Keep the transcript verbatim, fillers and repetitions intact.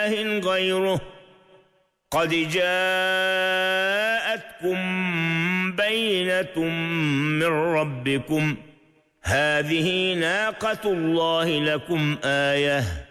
غيره قد جاءتكم بينة من ربكم هذه ناقة الله لكم آية